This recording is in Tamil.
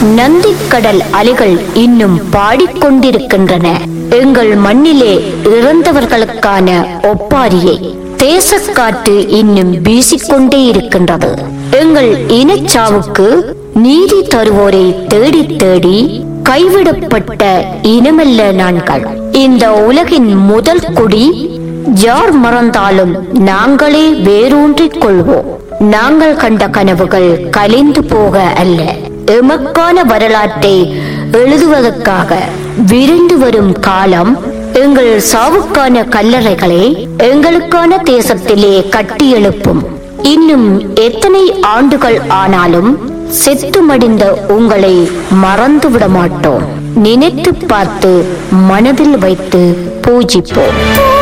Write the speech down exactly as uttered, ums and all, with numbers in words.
நந்திக்கடல் அலைகள் இன்னும் பாடிக்கொண்டிருக்கின்றன. எங்கள் மண்ணிலே இறந்தவர்களுக்கான ஒப்பாரியை தேசக்காற்று இன்னும் வீசிக்கொண்டே இருக்கின்றது. எங்கள் இனச்சாவுக்கு நீதி தருவோரை தேடி தேடி கைவிடப்பட்ட இனமல்ல நாங்கள். இந்த உலகின் முதல் குடி யார் மறந்தாலும் நாங்களே வேரூன்றிக் கொள்வோம். நாங்கள் கண்ட கனவுகள் கலைந்து போக அல்ல, எமக்கான வரலாற்றை எழுதுவதற்காக விரைந்து வரும் காலம் எங்கள் சாவுக்கான கல்லறைகளை எங்களுக்கான தேசத்திலே கட்டி எழுப்பும். இன்னும் எத்தனை ஆண்டுகள் ஆனாலும் செத்து மடிந்த உங்களை மறந்துவிட மாட்டோம். நினைத்து பார்த்து மனதில் வைத்து பூஜிப்போம்.